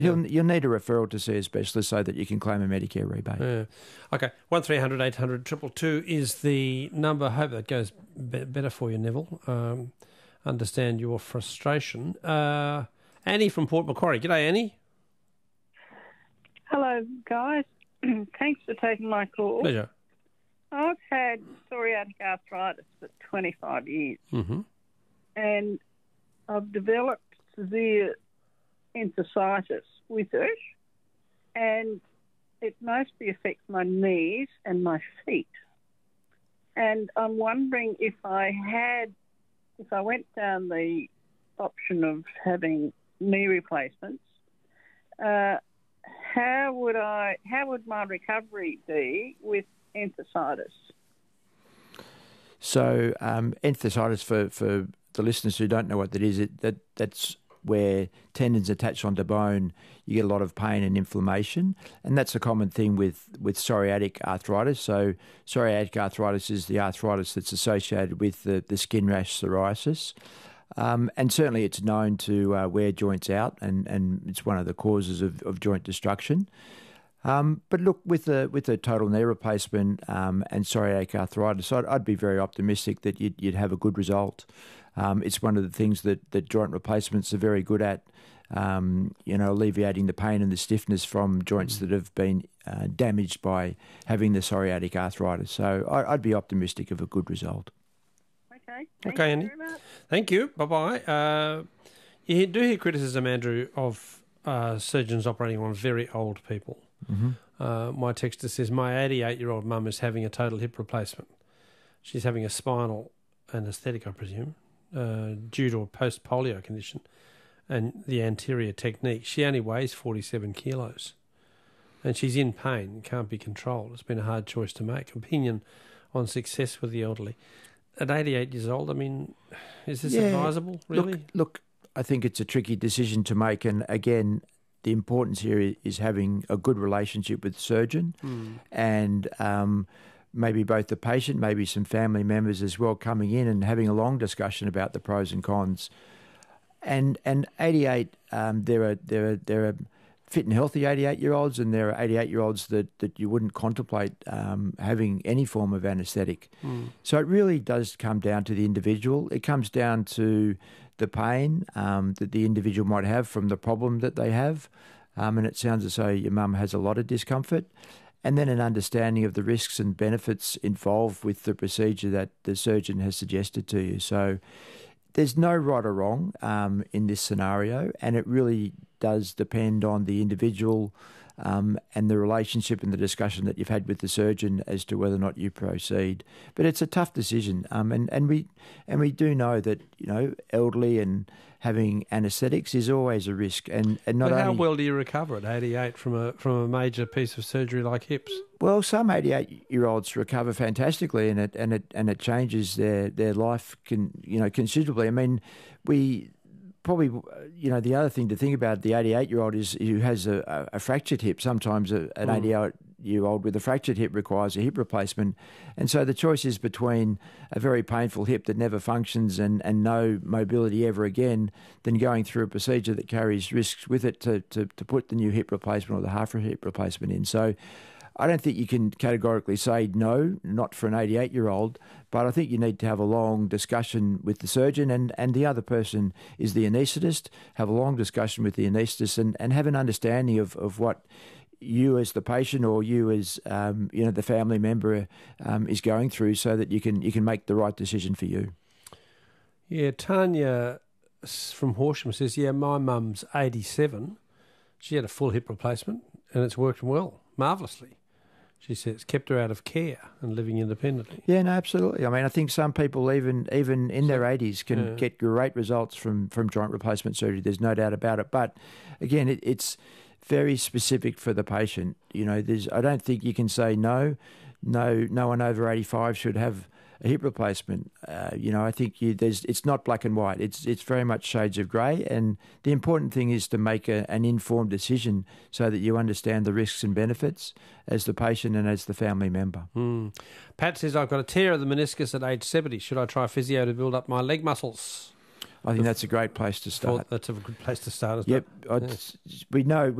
You'll need a referral to see a specialist so that you can claim a Medicare rebate. Yeah. Okay, 1300 800 222 is the number. Hope that goes better for you, Neville. Understand your frustration. Annie from Port Macquarie. G'day, Annie. Hello, guys. Thanks for taking my call. Pleasure. I've had psoriatic arthritis for 25 years, and I've developed severe enthesitis with it, and it mostly affects my knees and my feet. And I'm wondering if I went down the option of having knee replacements, how would my recovery be with enthesitis? So enthesitis, for the listeners who don't know what that is, that's where tendons attach onto bone, you get a lot of pain and inflammation, and that's a common thing with psoriatic arthritis. So psoriatic arthritis is the arthritis that's associated with the skin rash psoriasis. And certainly it's known to wear joints out, and it's one of the causes of joint destruction. But look, with a total knee replacement and psoriatic arthritis, I'd be very optimistic that you'd have a good result. It's one of the things that joint replacements are very good at, alleviating the pain and the stiffness from joints that have been damaged by having the psoriatic arthritis. So I'd be optimistic of a good result. Okay. Thank Okay, you Andy. very much. Thank you. Bye-bye. You do hear criticism, Andrew, of surgeons operating on very old people. My texter says, my 88-year-old mum is having a total hip replacement. She's having a spinal anaesthetic, I presume, due to a post-polio condition and the anterior technique. She only weighs 47 kilos and she's in pain, can't be controlled. It's been a hard choice to make. Opinion on success with the elderly. At 88 years old, I mean, is this advisable, really? Look, I think it's a tricky decision to make, and again, the importance here is having a good relationship with the surgeon and maybe both the patient, maybe some family members as well, coming in and having a long discussion about the pros and cons. And 88, there are fit and healthy 88-year-olds, and there are 88-year-olds that you wouldn't contemplate having any form of anaesthetic. So it really does come down to the individual. It comes down to the pain that the individual might have from the problem that they have. And it sounds as though your mum has a lot of discomfort. And then an understanding of the risks and benefits involved with the procedure that the surgeon has suggested to you. So there's no right or wrong in this scenario, and it really does depend on the individual and the relationship and the discussion that you've had with the surgeon as to whether or not you proceed. But it's a tough decision, and we do know that elderly and having anaesthetics is always a risk. And not but how only, well do you recover at 88 from a major piece of surgery like hips? Well, some 88-year-olds recover fantastically, and it changes their life considerably. I mean, we probably, the other thing to think about, the 88-year-old is who has a fractured hip. Sometimes an 88-year-old with a fractured hip requires a hip replacement. And so the choice is between a very painful hip that never functions and no mobility ever again, than going through a procedure that carries risks with it to put the new hip replacement or the half a hip replacement in. So I don't think you can categorically say no, not for an 88-year-old, but I think you need to have a long discussion with the surgeon, and the other person is the anaesthetist. Have a long discussion with the anaesthetist and have an understanding of what you as the patient or you as the family member is going through, so that you can make the right decision for you. Yeah, Tanya from Horsham says, my mum's 87. She had a full hip replacement and it's worked well, marvellously. She says, kept her out of care and living independently. Yeah, no, absolutely. I mean, I think some people, even in their 80s, can get great results from joint replacement surgery. There's no doubt about it. But again, it's very specific for the patient. I don't think you can say no one over 85 should have a hip replacement. I think it's not black and white. It's very much shades of grey, and the important thing is to make an informed decision so that you understand the risks and benefits as the patient and as the family member. Pat says, I've got a tear of the meniscus at age 70. Should I try physio to build up my leg muscles? I think that's a great place to start. That's a good place to start. Yep, we know